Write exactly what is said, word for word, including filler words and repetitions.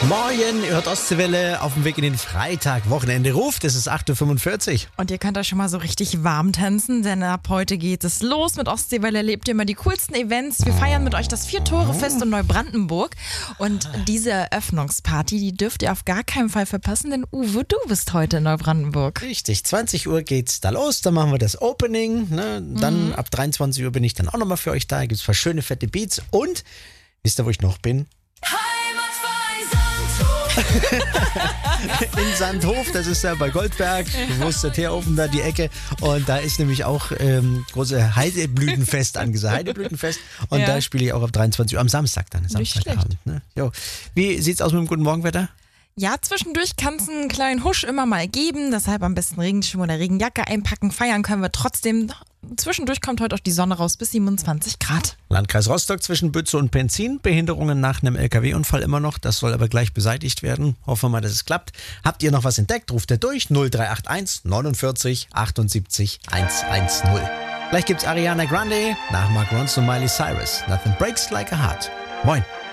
Morgen, ihr hört Ostseewelle auf dem Weg in den Freitag. Wochenende ruft, es ist acht Uhr fünfundvierzig. Und ihr könnt euch schon mal so richtig warm tanzen, denn ab heute geht es los mit Ostseewelle. Erlebt ihr mal die coolsten Events. Wir feiern mit euch das Vier-Tore-Fest in Neubrandenburg. Und diese Eröffnungsparty, die dürft ihr auf gar keinen Fall verpassen, denn Uwe, du bist heute in Neubrandenburg. Richtig, zwanzig Uhr geht's da los, dann machen wir das Opening. Ne? Dann mhm. ab dreiundzwanzig Uhr bin ich dann auch nochmal für euch da. Da gibt's ein paar schöne, fette Beats. Und, wisst ihr, wo ich noch bin? In Sandhof, das ist ja bei Goldberg, wo ist der Teerofen da, die Ecke. Und da ist nämlich auch ähm, große Heideblütenfest angesagt. Heideblütenfest. Und ja. da spiele ich auch ab dreiundzwanzig Uhr am Samstag dann. Samstagabend. Ne? Jo. Wie sieht's aus mit dem guten Morgenwetter? Ja, zwischendurch kann es einen kleinen Husch immer mal geben, deshalb am besten Regenschirm oder Regenjacke einpacken. Feiern können wir trotzdem. Zwischendurch kommt heute auch die Sonne raus bis siebenundzwanzig Grad. Landkreis Rostock zwischen Bützow und Penzin. Behinderungen nach einem L K W-Unfall immer noch. Das soll aber gleich beseitigt werden. Hoffen wir mal, dass es klappt. Habt ihr noch was entdeckt? Ruft ihr durch null drei acht eins neunundvierzig achtundsiebzig hundertzehn. Gleich gibt's Ariana Grande nach Mark Ronson und Miley Cyrus. Nothing breaks like a heart. Moin.